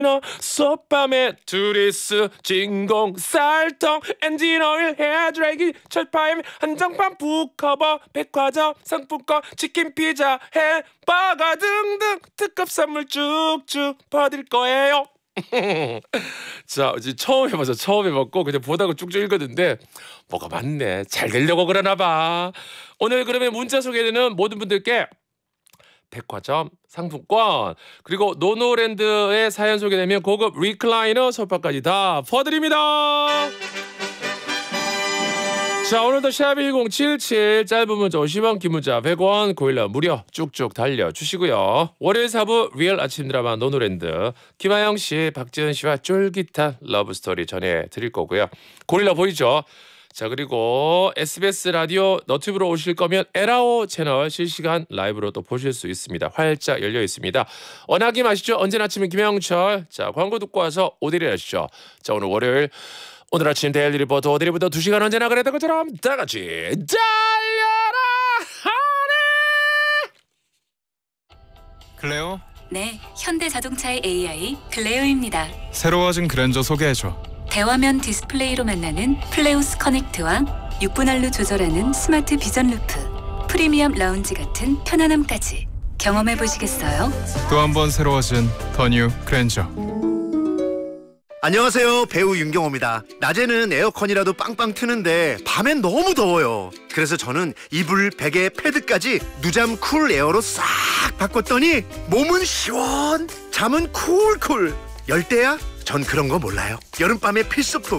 솥밤에 두리스 진공 쌀통 엔진오일 헤어드라이기 철파임 한정판 북커버 백화점 상품권 치킨 피자 햄버거 등등 특급 선물 쭉쭉 받을 거예요. 자, 이제 처음 해봐서 처음 해봤고 그냥 보다가 쭉쭉 읽었는데 뭐가 많네. 잘 되려고 그러나 봐. 오늘 그러면 문자 소개되는 모든 분들께 백화점 상품권 그리고 노노랜드의 사연 소개되면 고급 리클라이너 소파까지 다 퍼드립니다. 자, 오늘도 샵1077 짧은 문자 50원 긴 문자 100원 고일라 무료 쭉쭉 달려주시고요. 월요일 4부 리얼 아침 드라마 노노랜드 김하영 씨 박지은 씨와 쫄깃한 러브스토리 전해드릴 거고요. 고릴라 보이죠? 자, 그리고 SBS 라디오 너튜브로 오실 거면 에라오 채널 실시간 라이브로 또 보실 수 있습니다. 활짝 열려 있습니다. 원하기 마시죠. 언제나 아침은 김영철. 자, 광고 듣고 와서 오데리 하시죠. 자, 오늘 월요일 오늘 아침 데일리 리포트 오데리부터 2시간 언제나 그랬던 것처럼 다 같이 달려라 하네. 클레오? 네, 현대자동차의 AI 클레오입니다. 새로워진 그랜저 소개해줘. 대화면 디스플레이로 만나는 플레우스 커넥트와 6분할로 조절하는 스마트 비전 루프, 프리미엄 라운지 같은 편안함까지 경험해 보시겠어요? 또 한 번 새로워진 더 뉴 그랜저. 안녕하세요, 배우 윤경호입니다. 낮에는 에어컨이라도 빵빵 트는데 밤엔 너무 더워요. 그래서 저는 이불, 베개, 패드까지 누잠 쿨 에어로 싹 바꿨더니 몸은 시원, 잠은 쿨쿨. 열대야? 전 그런 거 몰라요. 여름밤의 필수품